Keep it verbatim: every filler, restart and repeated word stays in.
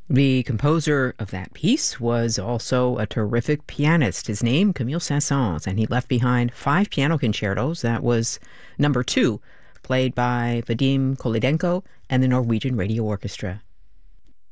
The composer of that piece was also a terrific pianist. His name, Camille Saint-Saëns, and he left behind five piano concertos. That was number two, played by Vadim Kolodenko and the Norwegian Radio Orchestra.